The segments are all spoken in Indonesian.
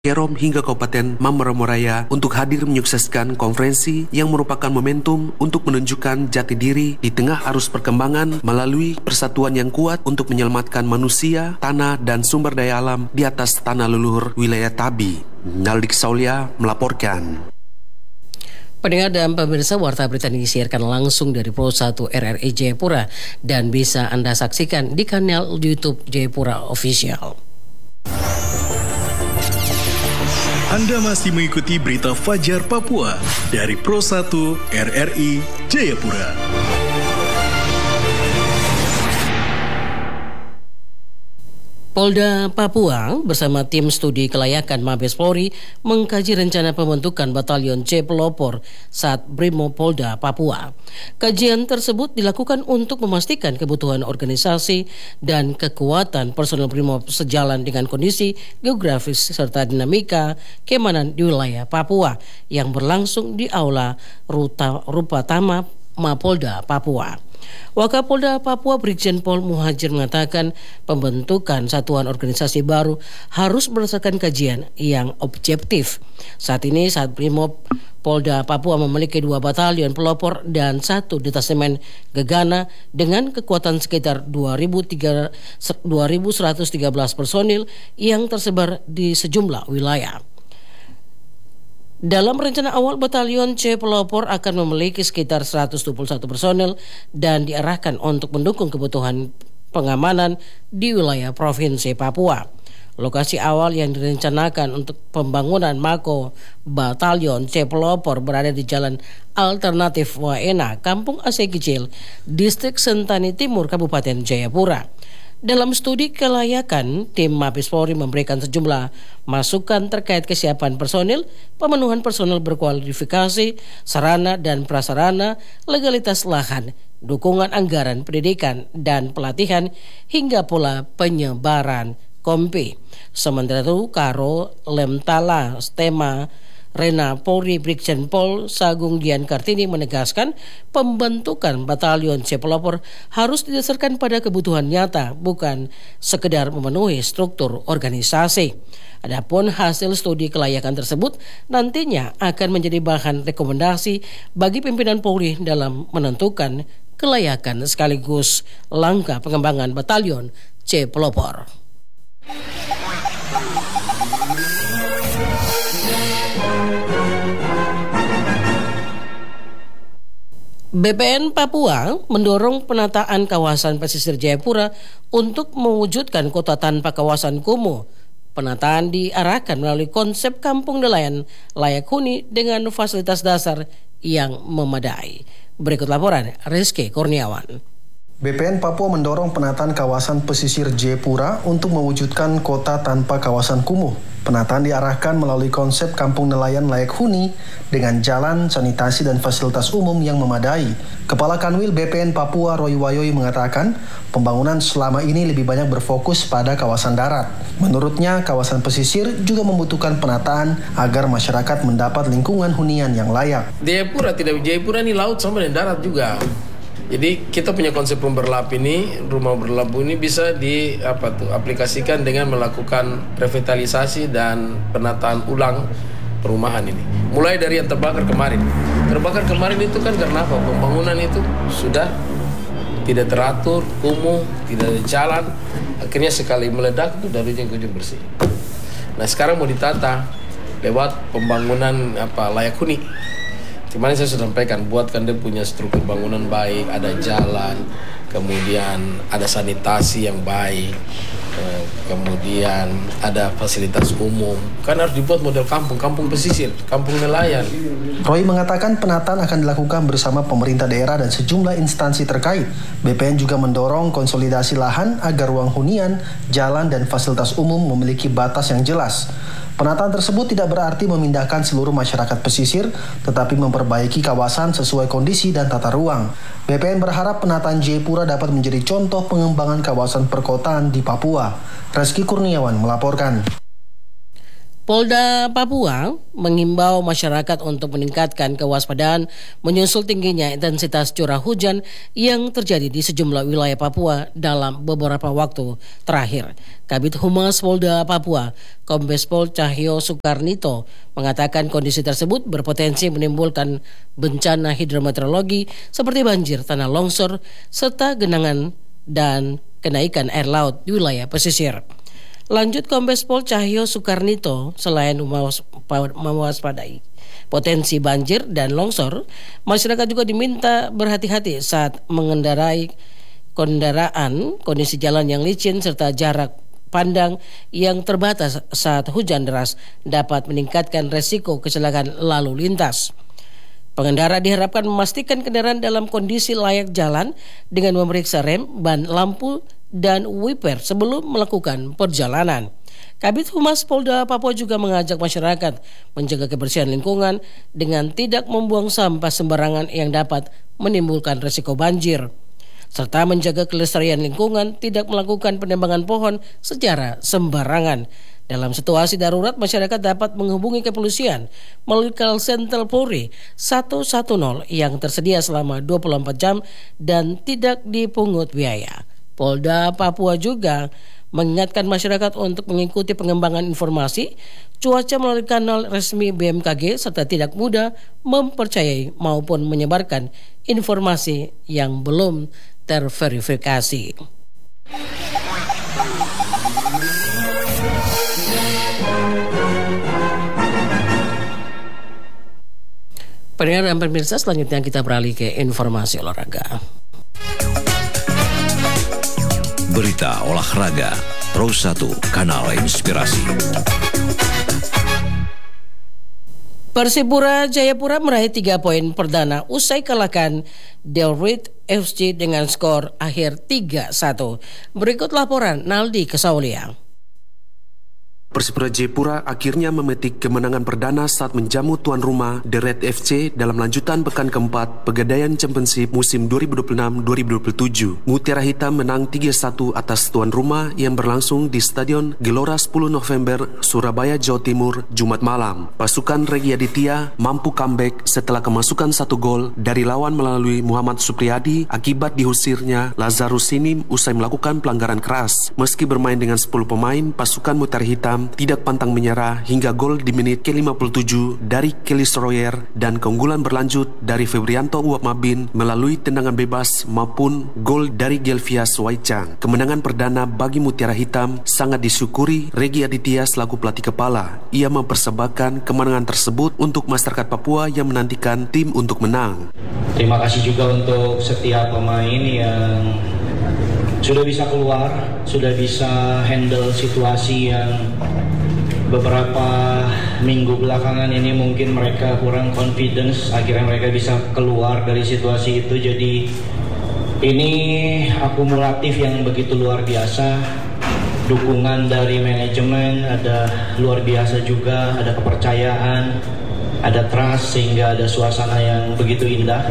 Kerom hingga Kabupaten Mamoraya untuk hadir menyukseskan konferensi yang merupakan momentum untuk menunjukkan jati diri di tengah arus perkembangan melalui persatuan yang kuat untuk menyelamatkan manusia, tanah, dan sumber daya alam di atas tanah leluhur wilayah Tabi. Naldik Saulia melaporkan. Pendengar dan pemirsa, Warta Berita ini disiarkan langsung dari Pro 1 RRI Jayapura dan bisa Anda saksikan di kanal YouTube Jayapura Official. Anda masih mengikuti berita Fajar Papua dari Pro 1 RRI Jayapura. Polda Papua bersama tim studi kelayakan Mabes Polri mengkaji rencana pembentukan Batalion C Pelopor saat Brimo Polda Papua. Kajian tersebut dilakukan untuk memastikan kebutuhan organisasi dan kekuatan personel Brimo sejalan dengan kondisi geografis serta dinamika keamanan di wilayah Papua yang berlangsung di Aula Rupatama Mapolda Papua. Wakapolda Papua Brigjen Pol Muhajir mengatakan pembentukan satuan organisasi baru harus berdasarkan kajian yang objektif. Saat ini Brimob Polda Papua memiliki 2 batalion pelopor dan 1 detasemen gegana dengan kekuatan sekitar 2.113 personil yang tersebar di sejumlah wilayah. Dalam rencana awal, Batalion C Pelopor akan memiliki sekitar 121 personel dan diarahkan untuk mendukung kebutuhan pengamanan di wilayah Provinsi Papua. Lokasi awal yang direncanakan untuk pembangunan Mako Batalion C Pelopor berada di Jalan Alternatif Waena, Kampung Aceh Kecil, Distrik Sentani Timur, Kabupaten Jayapura. Dalam studi kelayakan, tim Mabes Polri memberikan sejumlah masukan terkait kesiapan personil, pemenuhan personil berkualifikasi, sarana dan prasarana, legalitas lahan, dukungan anggaran pendidikan dan pelatihan, hingga pula penyebaran kompi. Sementara itu, Karo Lemtala Stema Rena Polri Brigjen Pol Sagung Dian Kartini menegaskan pembentukan Batalion C Pelopor harus didasarkan pada kebutuhan nyata, bukan sekedar memenuhi struktur organisasi. Adapun hasil studi kelayakan tersebut nantinya akan menjadi bahan rekomendasi bagi pimpinan Polri dalam menentukan kelayakan sekaligus langkah pengembangan Batalion C Pelopor. BPN Papua mendorong penataan kawasan pesisir Jayapura untuk mewujudkan kota tanpa kawasan kumuh. Penataan diarahkan melalui konsep kampung nelayan layak huni dengan fasilitas dasar yang memadai. Berikut laporan Rizky Kurniawan. BPN Papua mendorong penataan kawasan pesisir Jayapura untuk mewujudkan kota tanpa kawasan kumuh. Penataan diarahkan melalui konsep kampung nelayan layak huni dengan jalan, sanitasi, dan fasilitas umum yang memadai. Kepala Kanwil BPN Papua Roy Wayoy mengatakan pembangunan selama ini lebih banyak berfokus pada kawasan darat. Menurutnya, kawasan pesisir juga membutuhkan penataan agar masyarakat mendapat lingkungan hunian yang layak. Jayapura ini laut sama dan darat juga. Jadi kita punya konsep rumah berlapis ini bisa aplikasikan dengan melakukan revitalisasi dan penataan ulang perumahan ini. Mulai dari yang terbakar kemarin. Terbakar kemarin itu kan karena apa? Pembangunan itu sudah tidak teratur, kumuh, tidak ada jalan. Akhirnya sekali meledak itu dari ujung ke ujung bersih. Nah sekarang mau ditata lewat pembangunan layak huni. Kemarin saya sudah sampaikan, buatkan dia punya struktur bangunan baik, ada jalan, kemudian ada sanitasi yang baik, kemudian ada fasilitas umum. Kan harus dibuat model kampung pesisir, kampung nelayan. Roy mengatakan penataan akan dilakukan bersama pemerintah daerah dan sejumlah instansi terkait. BPN juga mendorong konsolidasi lahan agar ruang hunian, jalan, dan fasilitas umum memiliki batas yang jelas. Penataan tersebut tidak berarti memindahkan seluruh masyarakat pesisir, tetapi memperbaiki kawasan sesuai kondisi dan tata ruang. BPN berharap penataan Jayapura dapat menjadi contoh pengembangan kawasan perkotaan di Papua. Rizky Kurniawan melaporkan. Polda Papua mengimbau masyarakat untuk meningkatkan kewaspadaan menyusul tingginya intensitas curah hujan yang terjadi di sejumlah wilayah Papua dalam beberapa waktu terakhir. Kabid Humas Polda Papua, Kombes Pol Cahyo Sukarnito, mengatakan kondisi tersebut berpotensi menimbulkan bencana hidrometeorologi seperti banjir, tanah longsor, serta genangan dan kenaikan air laut di wilayah pesisir. Lanjut Kombes Pol Cahyo Sukarnito, selain mewaspadai potensi banjir dan longsor, masyarakat juga diminta berhati-hati saat mengendarai kendaraan, kondisi jalan yang licin serta jarak pandang yang terbatas saat hujan deras dapat meningkatkan resiko kecelakaan lalu lintas. Pengendara diharapkan memastikan kendaraan dalam kondisi layak jalan dengan memeriksa rem, ban, lampu, dan wiper sebelum melakukan perjalanan. Kabid Humas Polda Papua juga mengajak masyarakat menjaga kebersihan lingkungan dengan tidak membuang sampah sembarangan yang dapat menimbulkan risiko banjir, serta menjaga kelestarian lingkungan, tidak melakukan penebangan pohon secara sembarangan. Dalam situasi darurat, masyarakat dapat menghubungi kepolisian melalui call center Polri 110 yang tersedia selama 24 jam dan tidak dipungut biaya. Polda Papua juga mengingatkan masyarakat untuk mengikuti pengembangan informasi cuaca melalui kanal resmi BMKG serta tidak mudah mempercayai maupun menyebarkan informasi yang belum terverifikasi. Pendengar dan pemirsa, selanjutnya kita beralih ke informasi olahraga. Berita olahraga Pro 1 Kanal Inspirasi. Persipura Jayapura meraih 3 poin perdana usai kalahkan Delrit FC dengan skor akhir 3-1. Berikut laporan Naldi Kesaulia. Persipura Jayapura akhirnya memetik kemenangan perdana saat menjamu tuan rumah The Red FC dalam lanjutan pekan keempat Pegadaian Championship musim 2026-2027. Mutiara Hitam menang 3-1 atas tuan rumah yang berlangsung di Stadion Gelora 10 November, Surabaya, Jawa Timur, Jumat malam. Pasukan Regi Aditya mampu comeback setelah kemasukan 1 gol dari lawan melalui Muhammad Supriyadi akibat dihusirnya Lazarus Sinim usai melakukan pelanggaran keras. Meski bermain dengan 10 pemain, pasukan Mutiara Hitam tidak pantang menyerah hingga gol di menit ke-57 dari Kelly Stroyer dan keunggulan berlanjut dari Febrianto Uwapmabin melalui tendangan bebas maupun gol dari Gelvias Waichang. Kemenangan perdana bagi Mutiara Hitam sangat disyukuri Regi Aditya selaku pelatih kepala. Ia mempersembahkan kemenangan tersebut untuk masyarakat Papua yang menantikan tim untuk menang. Terima kasih juga untuk setiap pemain yang sudah bisa keluar, sudah bisa handle situasi yang beberapa minggu belakangan ini mungkin mereka kurang confidence, akhirnya mereka bisa keluar dari situasi itu. Jadi ini akumulatif yang begitu luar biasa. Dukungan dari manajemen ada luar biasa juga, ada kepercayaan, ada trust, sehingga ada suasana yang begitu indah.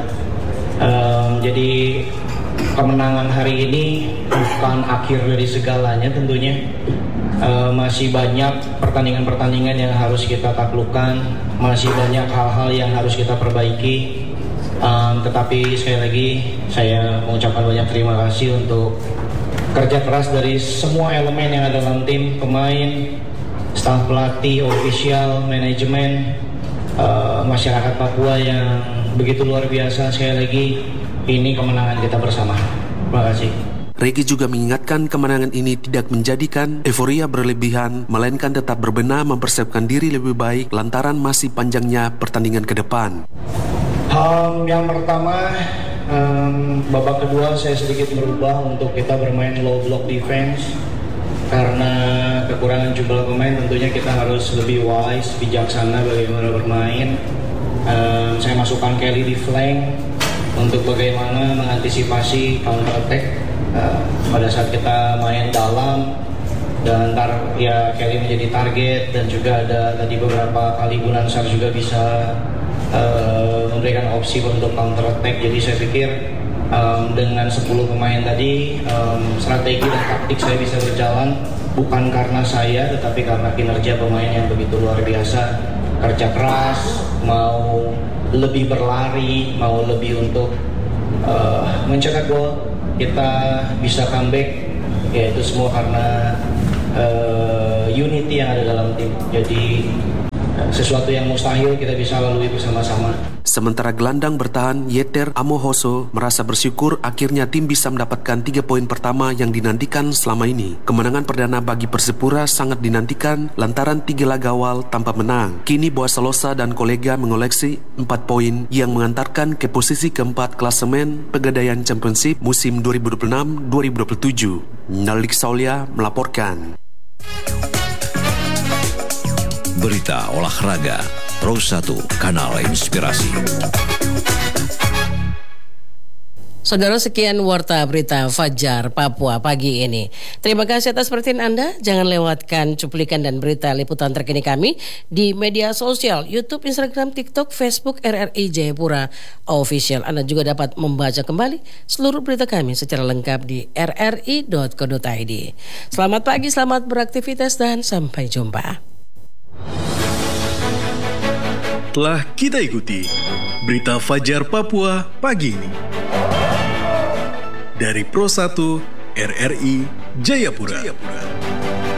Jadi kemenangan hari ini bukan akhir dari segalanya tentunya. Masih banyak pertandingan-pertandingan yang harus kita taklukkan, masih banyak hal-hal yang harus kita perbaiki. Tetapi sekali lagi saya mengucapkan banyak terima kasih untuk kerja keras dari semua elemen yang ada dalam tim, pemain, staf pelatih, official, manajemen, masyarakat Papua yang begitu luar biasa. Sekali lagi, ini kemenangan kita bersama. Terima kasih. Regi juga mengingatkan kemenangan ini tidak menjadikan euforia berlebihan, melainkan tetap berbenah mempersiapkan diri lebih baik lantaran masih panjangnya pertandingan ke depan. Yang pertama, babak kedua saya sedikit merubah untuk kita bermain low block defense. Karena kekurangan jumlah pemain, tentunya kita harus lebih wise, bijaksana bagaimana bermain. Saya masukkan Kelly di flank untuk bagaimana mengantisipasi counter attack pada saat kita main dalam, dan Kelly menjadi target, dan juga ada tadi beberapa kali Gunansar juga bisa memberikan opsi untuk counter attack. Jadi saya pikir dengan 10 pemain tadi strategi dan taktik saya bisa berjalan bukan karena saya, tetapi karena kinerja pemain yang begitu luar biasa, kerja keras, mau lebih berlari, mau lebih untuk mencetak gol, kita bisa comeback, ya itu semua karena unity yang ada dalam tim. Jadi sesuatu yang mustahil kita bisa lalui bersama-sama. Sementara gelandang bertahan Yeter Amohoso merasa bersyukur akhirnya tim bisa mendapatkan 3 poin pertama yang dinantikan selama ini. Kemenangan perdana bagi Persipura sangat dinantikan lantaran 3 laga awal tanpa menang. Kini Boas Salosa dan kolega mengoleksi 4 poin yang mengantarkan ke posisi keempat klasemen Pegadaian Championship musim 2026-2027. Nalik Saulia melaporkan. Berita olahraga Pro 1 Kanal Inspirasi. Saudara, sekian warta berita Fajar Papua pagi ini. Terima kasih atas perhatian Anda. Jangan lewatkan cuplikan dan berita liputan terkini kami di media sosial YouTube, Instagram, TikTok, Facebook RRI Jayapura Official. Anda juga dapat membaca kembali seluruh berita kami secara lengkap di rri.co.id. Selamat pagi, selamat beraktivitas dan sampai jumpa. Telah kita ikuti berita Fajar Papua pagi ini dari Pro 1 RRI Jayapura.